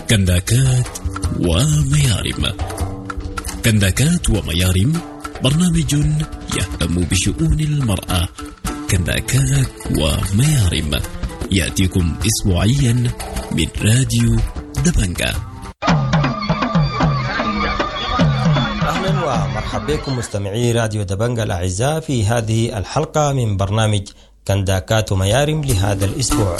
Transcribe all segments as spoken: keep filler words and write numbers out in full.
كنداكات وميارم. كنداكات وميارم برنامج يهتم بشؤون المرأة. كنداكات وميارم يأتيكم أسبوعيا من راديو دبنجة. أهلا ومرحبا بكم مستمعي راديو دبنجة الأعزاء في هذه الحلقة من برنامج كنداكات وميارم لهذا الأسبوع.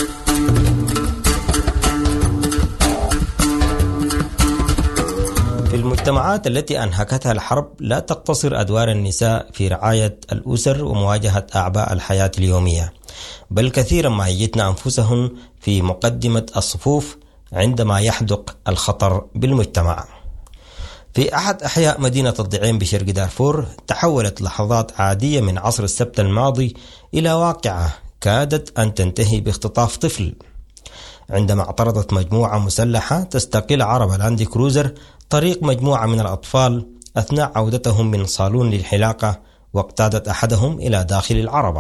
في المجتمعات التي أنهكتها الحرب لا تقتصر أدوار النساء في رعاية الأسر ومواجهة أعباء الحياة اليومية، بل كثيرا ما يجدن أنفسهن في مقدمة الصفوف عندما يحدق الخطر بالمجتمع. في أحد أحياء مدينة الضعين بشرق دارفور تحولت لحظات عادية من عصر السبت الماضي إلى واقعة كادت أن تنتهي باختطاف طفل، عندما اعترضت مجموعة مسلحة تستقل عربة لاند كروزر طريق مجموعة من الأطفال أثناء عودتهم من صالون للحلاقة، واقتادت أحدهم إلى داخل العربة.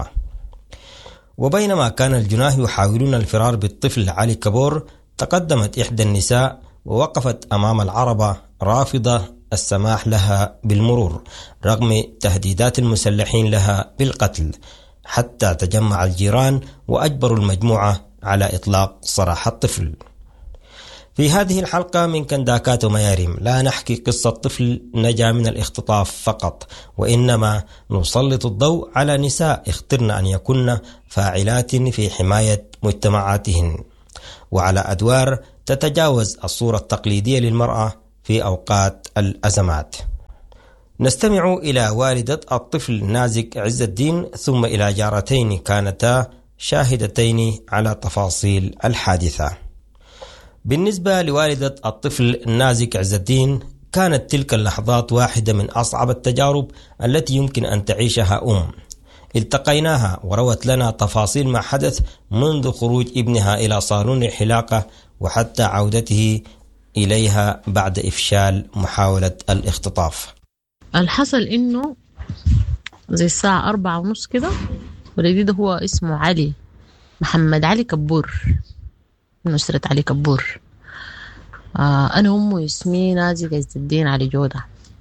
وبينما كان الجناه يحاولون الفرار بالطفل علي كبور، تقدمت إحدى النساء ووقفت أمام العربة رافضة السماح لها بالمرور رغم تهديدات المسلحين لها بالقتل، حتى تجمع الجيران وأجبروا المجموعة على إطلاق سراح الطفل. في هذه الحلقة من كنداكات وميارم لا نحكي قصة طفل نجا من الاختطاف فقط، وإنما نسلط الضوء على نساء اخترن أن يكن فاعلات في حماية مجتمعاتهن، وعلى أدوار تتجاوز الصورة التقليدية للمرأة في أوقات الأزمات. نستمع إلى والدة الطفل نازك عز الدين، ثم إلى جارتين كانتا شاهدتين على تفاصيل الحادثة. بالنسبة لوالدة الطفل نازك عز الدين، كانت تلك اللحظات واحدة من أصعب التجارب التي يمكن أن تعيشها أم. التقيناها وروت لنا تفاصيل ما حدث منذ خروج ابنها إلى صالون الحلاقة وحتى عودته إليها بعد إفشال محاولة الاختطاف. الحصل إنه زي الساعة أربعة ونص كده، ولدي ده هو اسمه علي محمد علي كبور من أسرة علي كبور. آه أنا أمه اسمي نازك عز الدين علي جودة.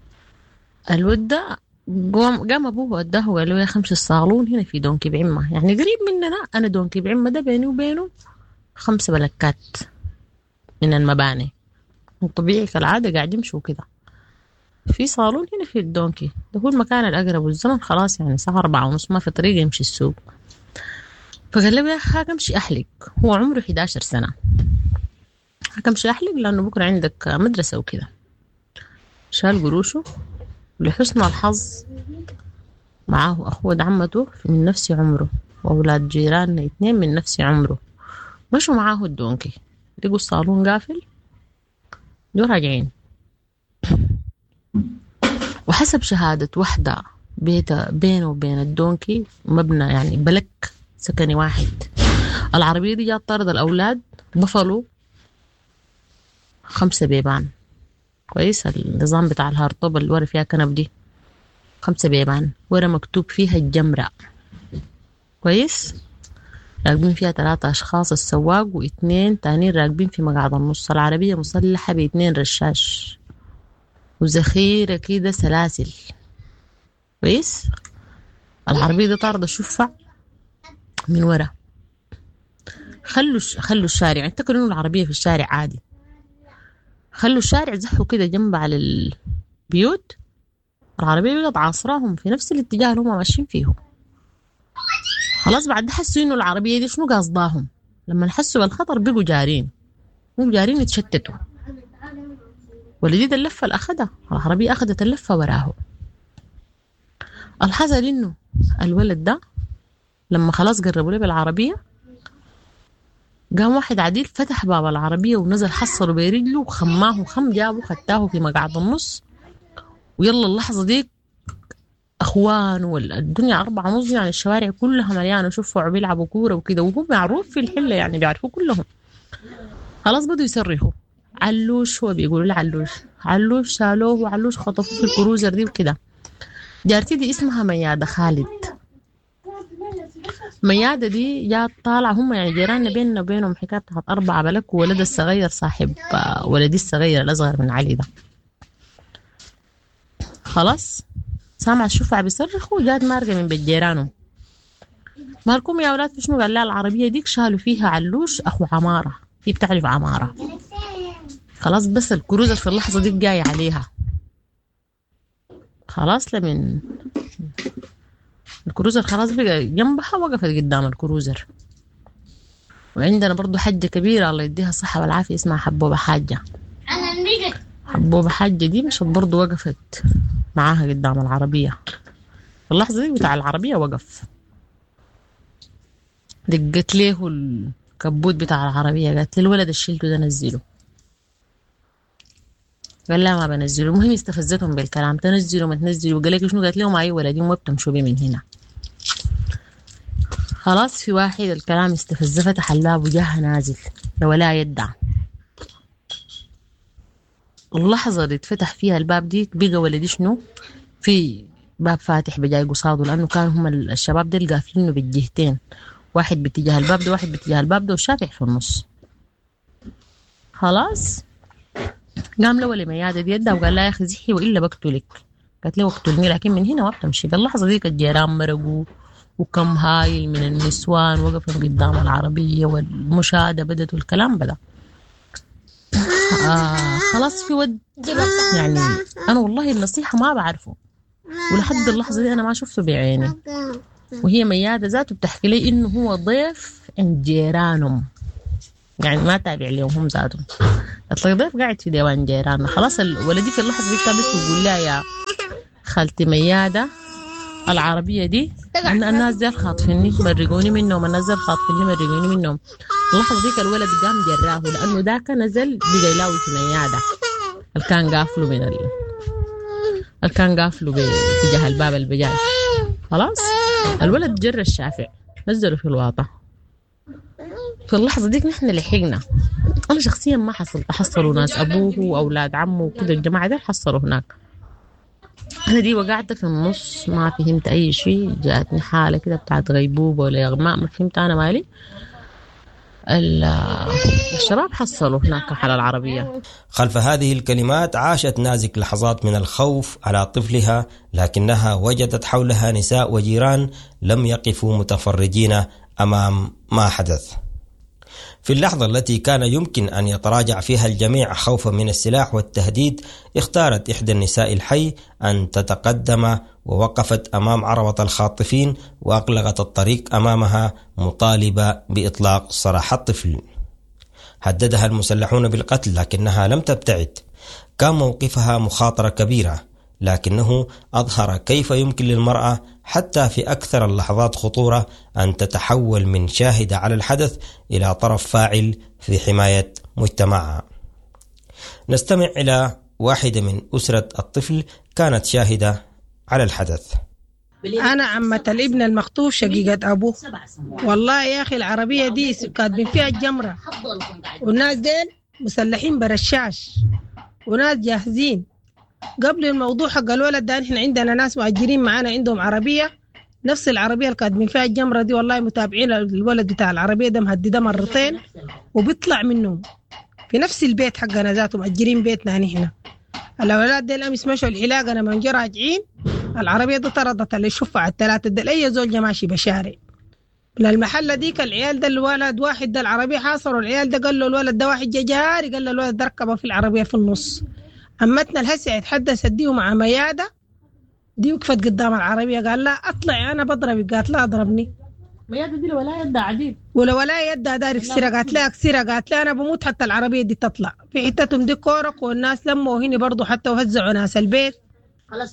الود ده قام, قام أبوه وداه وقال له يا خمس الصالون هنا في دونكي بعمة، يعني قريب مننا. أنا دونكي بعمة ده بيني وبينه خمسة بلكات من المباني، طبيعي كالعادة قاعد يمشوا كده. في صالون هنا في الدونكي ده هو المكان الأقرب، والزمن خلاص يعني الساعة أربعة ونص ما في طريق يمشي السوق. فقال له يا أخي امشي أحلق، هو عمره إحدى عشرة سنة، امشي أحلق لأنه بكرة عندك مدرسة وكده. شال قروشه، ولحسن الحظ معاه أخوة عمته من نفس عمره وأولاد جيران اثنين من نفس عمره، مشوا معاه الدونكي، لقوا الصالون قافل، جو راجعين. وحسب شهادة واحدة بيت بينه وبين الدونكي مبنى يعني بلك سكني واحد، العربية دي جات طارد الأولاد بفلوا خمسة بيبان، كويس. النظام بتاع الهارطوب اللي ورا فيها كنب دي خمسة بيبان ورا مكتوب فيها الجمرة، كويس. راكبين فيها ثلاثة أشخاص، السواق واثنين تانين راكبين في مقعد النص. العربية مسلحة باثنين رشاش وزخيرة كده سلاسل، كويس. العربية دي طاردة شفع من ورا. خلوا خلوا الشارع، اعتقدوا انه العربية في الشارع عادي، خلوا الشارع زحوا كده جنب على البيوت. العربية بقت عاصراهم في نفس الاتجاه اللي هم ماشيين فيه. خلاص بعد حسوا انه العربية دي شنو قصداهم، لما حسوا بالخطر بقوا جارين، هم جارين يتشتتوا. ولديد اللفة اللي أخدها العربية أخدت اللفة وراه. الحصل إنه الولد ده لما خلاص قربوا له بالعربية، قام واحد عديل فتح باب العربية ونزل حصله برجله وخماه خم جابه خدتاه في مقعد النص. ويلا اللحظة دي أخوان والدنيا أربعة ونص، يعني الشوارع كلها مليانة شوفوا بيلعبوا كورة وكده، وهو معروف في الحلة يعني بيعرفوا كلهم. خلاص بدوا يصرخوا علوش، هو بيقولوا له علوش علوش شالوه وعلوش خطفوه في الكروزر دي وكده. جارتي دي اسمها ميادة خالد. ميادة دي جات طالعة هم يعني جيراننا بيننا وبينهم حكاية بتاعت أربعة بلك وولد الصغير صاحب ولدي الصغير الأصغر من علي ده. خلاص سامع الشفع بيصرخوا جات مارقة من بيت جيرانهم مالكم يا أولاد في شنو؟ قال لها العربية ديك شالوا فيها علوش أخو عمارة، هي بتعرف عمارة. خلاص بس الكروزر في اللحظة دي جاي عليها. خلاص لمن الكروزر خلاص بقى جنبها وقفت قدام الكروزر. وعندنا برضو حجة كبيرة الله يديها الصحة والعافية اسمها حبوبة حاجة. حبوبة حاجة دي مشت برضو وقفت معاها قدام العربية. في اللحظة دي بتاع العربية وقف، دقت له الكبوت بتاع العربية قالت لي الولد الشيلته ده نزله. قال لا ما بنزله. المهم استفزتهم بالكلام تنزلوا ما تنزلوا. قال لك شنو؟ قالت لهم اي ولدين ما بتمشوا بي من هنا. خلاص في واحد الكلام استفز فتح الباب وجاها نازل ولا يدع. اللحظة اللي اتفتح فيها الباب دي بقى ولدي شنو في باب فاتح بجاي قصاده، لأنه كانوا هم الشباب دي القافلينه بالجهتين، واحد باتجاه الباب ده واحد باتجاه الباب ده وشافع في النص. خلاص قام له ميادة بيدها وقال لا يا أخي زحي وإلا بقتلك. قالت له اقتلني لكن من هنا وبتمشي. باللحظة ديك الجيران مرقوا وكم هايل من النسوان وقفوا قدام العربية والمشاهدة بدت والكلام بدأ. آه خلاص في ود يعني أنا والله النصيحة ما بعرفه ولحد اللحظة دي أنا ما شفته بعيني. وهي ميادة ذاته بتحكي لي إنه هو ضيف عند جيرانهم، يعني ما تابع لهم هم ذاتهم. أطلق ضيف قاعد في ديوان جيراننا. خلاص الولدي في اللحظة دي كانت تقول لها يا خالتي ميادة العربية دي أن الناس دي خاطفيني مرقوني منهم، الناس دي خاطفيني مرقوني منهم. اللحظة ديك الولد قام جراه لأنه ذاك نزل بقى يلاوي في ميادة الكان قافله من ال... الكان قافله باتجاه الباب البجاج. خلاص الولد جر الشافع نزله في الواطة. في اللحظة ديك نحن لحقنا. أنا شخصيا ما حصلت، حصلوا ناس أبوه وأولاد عمه وكده الجماعة دي حصلوا هناك. أنا دي وقعت في النص ما فهمت أي شيء، جاءتني حالة كده بتاعت غيبوبة ولا إغماء ما فهمت أنا مالي. الشباب حصلوا هناك على العربية. خلف هذه الكلمات عاشت نازك لحظات من الخوف على طفلها، لكنها وجدت حولها نساء وجيران لم يقفوا متفرجين أمام ما حدث. في اللحظة التي كان يمكن أن يتراجع فيها الجميع خوفا من السلاح والتهديد، اختارت إحدى النساء الحي أن تتقدم ووقفت أمام عربة الخاطفين وأغلقت الطريق أمامها مطالبة بإطلاق سراح الطفل. هددها المسلحون بالقتل لكنها لم تبتعد. كان موقفها مخاطرة كبيرة، لكنه أظهر كيف يمكن للمرأة حتى في أكثر اللحظات خطورة أن تتحول من شاهدة على الحدث إلى طرف فاعل في حماية مجتمعها. نستمع إلى واحدة من أسرة الطفل كانت شاهدة على الحدث. أنا عمة الابن المخطوف شقيقة أبوه. والله يا أخي العربية دي كاتبين فيها الجمرة، والناس دين مسلحين برشاش وناس جاهزين. قبل الموضوع حق الولد ده نحن عندنا ناس مؤجرين معانا عندهم عربية نفس العربية اللي كاتبين فيها الجمرة دي. والله متابعين الولد بتاع العربية ده مهدده مرتين وبيطلع منهم في نفس البيت حقنا ذاته، مؤجرين بيتنا نحن. الأولاد دي الأمس مشوا الحلاقة أنا من جرى راجعين العربية دي طردت اللي يشوفها على الثلاثة دي أي زوج ماشي بشارع للمحلة ديك. العيال ده الولد واحد ده العربية حاصروا العيال ده، قال له الولد ده واحد جاري، قال له الولد ده ركبه في العربية في النص. أمتنا الهسع يتحدث ديه مع ميادة دي وقفت قدام العربية قال لا أطلع أنا بضربك. قالت لا أضربني. ميادة دي ولا يدها عديد ولا ولا يدها داري كسيرة. قالت لا كسيرة. قالت لا أنا بموت حتى العربية دي تطلع. في حتتهم دي كورك والناس لموا هنا برضو حتى وهزعوا ناس البيت. خلاص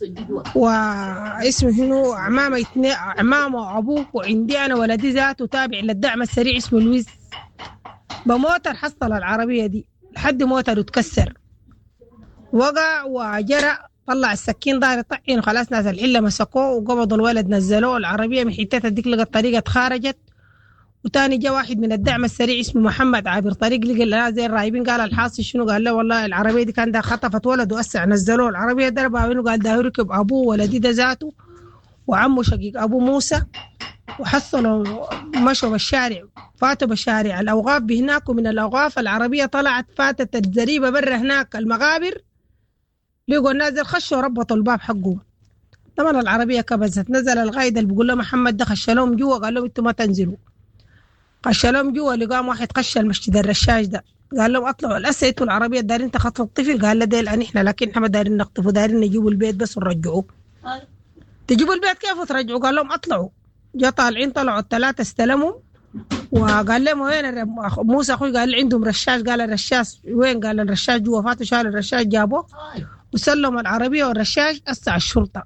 واسمه هنا عمامة يتني عمامة وأبوه وعندي أنا ولدي ذاته تابع للدعم السريع اسمه لويز. بموتر حصل العربية دي لحد موتر وتكسر وقع وجرى. طلع السكين دار يطعن وخلاص ناس الحلة مسكوه وقبضوا الولد نزلوه العربية من حتتها ديك لقى الطريقة اتخارجت. وتاني جاء واحد من الدعم السريع اسمه محمد عابر طريق لقى لنا زي الرايبين. قال الحاصل شنو؟ قال له والله العربية دي كان ده خطفت ولد وأسع نزلوه العربية ضربها. قال ده يركب أبوه ولدي ده ذاته وعمه شقيق أبو موسى وحصلوا مشوا بالشارع، فاتوا بالشارع الأوقاف بهناك، ومن الأوقاف العربية طلعت فاتت الزريبة برا هناك المغابر، لقوا الناس خشوا ربطوا الباب حقهم. طبعا العربية كبزت، نزل القائد اللي بيقول له محمد ده خش لهم جوا، قال لهم انتوا ما تنزلوا، خش لهم جوا. لقام واحد خش المسجد الرشاش ده، قال لهم اطلعوا الاسا انتوا العربية دارين تخطفوا الطفل، قال له ديل احنا لكن احنا ما دارين نخطفوا، دارين نجيبوا البيت بس ونرجعوه. تجيبوا البيت كيف وترجعوا؟ قال لهم اطلعوا. جا طالعين، طلعوا الثلاثة استلموا، وقال لهم وين موسى اخوي؟ قال عندهم رشاش. قال الرشاش وين؟ قال الرشاش جوا. فاتوا شالوا الرشاش جابوه وسلموا العربية والرشاش اسع الشرطة.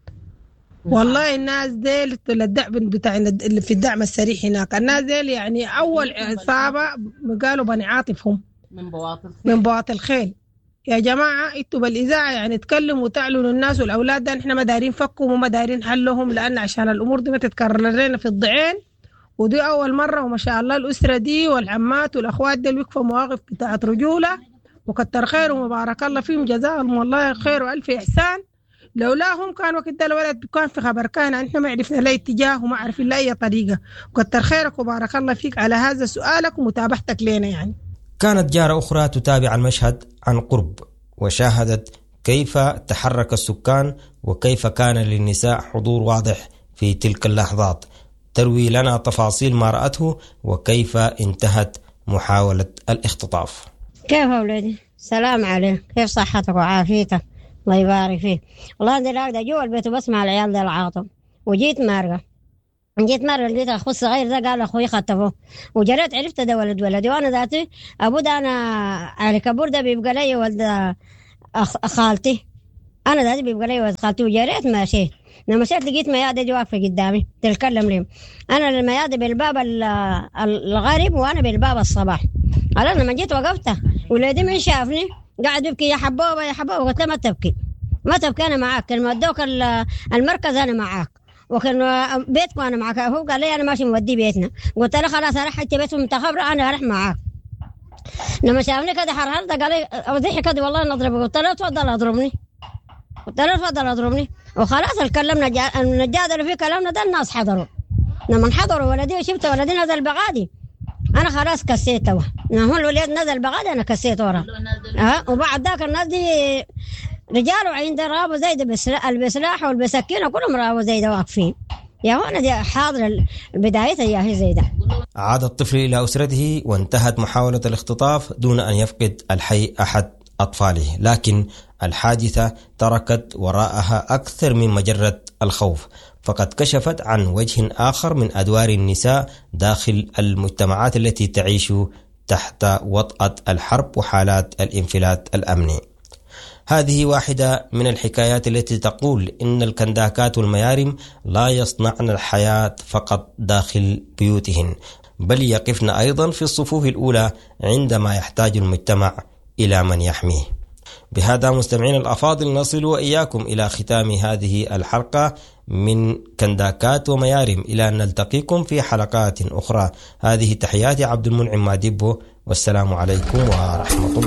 والله الناس ديل الدعم بتاع اللي في الدعم السريع هناك، الناس ديل يعني اول عصابة قالوا بني عاطف، هم من بواطل من بواطل الخيل. يا جماعة انتوا بالإذاعة يعني تكلموا وتعلنوا الناس والأولاد ده احنا ما دايرين فكهم وما دايرين حلهم، لأن عشان الأمور دي ما تتكرر لنا في الضعين، ودي أول مرة. وما شاء الله الأسرة دي والعمات والأخوات دي وقفوا مواقف بتاعت رجولة، وكتر خير ومبارك الله فيهم، جزاهم والله خير وألف إحسان. لولاهم كان وقت ده الولد كان في خبر كان احنا ما عرفنا لا اتجاه وما عرفنا لا أي طريقة. وكتر خيرك وبارك الله فيك على هذا سؤالك ومتابعتك لنا. يعني كانت جارة أخرى تتابع المشهد عن قرب، وشاهدت كيف تحرك السكان وكيف كان للنساء حضور واضح في تلك اللحظات. تروي لنا تفاصيل ما رأته وكيف انتهت محاولة الاختطاف. كيف أولادي؟ سلام عليك، كيف صحتك وعافيتك؟ الله يبارك فيك. والله أنا راقدة جوا البيت وبسمع العيال ده العاطم، وجيت مارقة جيت مرة لقيت أخو الصغير ده قال أخوي خطفه، وجريت عرفت ده ولد ولدي، وأنا ذاتي أبو ده أنا علي كبور ده بيبقى لي ولد خالتي، أنا ذاتي بيبقى لي ولد خالتي. وجريت ماشيت، لما مشيت لقيت ميادة دي واقفة قدامي تتكلم لي، أنا الميادة بالباب الغريب وأنا بالباب الصباح. قال لما جيت وقفت ولادي من شافني قاعد يبكي يا حبوبة يا حبوبة، قلت له ما تبكي ما تبكي أنا معاك، كان مودوك المركز أنا معاك، وكان بيتكم أنا معك. هو قال لي أنا ماشي مودي بيتنا، قلت له خلاص أروح حتى بيتهم متخبرة أنا أروح معاك. لما شافني كده حرحرت قال لي أوضحي كده والله نضربك، قلت له تفضل أضربني، قلت له تفضل أضربني. وخلاص الكلمنا نجادلوا في كلامنا ده، الناس حضروا. لما حضروا ولدي وشفت ولدي نزل بغادي أنا خلاص كسيته، هو الولد نزل بغادي أنا كسيت ورا. أه وبعد ذاك الناس دي رجال وعند رابوا زيد بالسلاح والبسكينة كلهم رابوا زيد واقفين. يا هون دي حاضر البداية يا هي زيدة. عاد الطفل إلى أسرته وانتهت محاولة الاختطاف دون أن يفقد الحي أحد أطفاله، لكن الحادثة تركت وراءها أكثر من مجرد الخوف، فقد كشفت عن وجه آخر من أدوار النساء داخل المجتمعات التي تعيش تحت وطأة الحرب وحالات الانفلات الأمني. هذه واحدة من الحكايات التي تقول إن الكنداكات والميارم لا يصنعن الحياة فقط داخل بيوتهن، بل يقفن أيضا في الصفوف الأولى عندما يحتاج المجتمع إلى من يحميه. بهذا مستمعين الأفاضل نصل وإياكم إلى ختام هذه الحلقة من كنداكات وميارم، إلى أن نلتقيكم في حلقات أخرى. هذه تحياتي عبد المنعم ماديبو، والسلام عليكم ورحمة الله.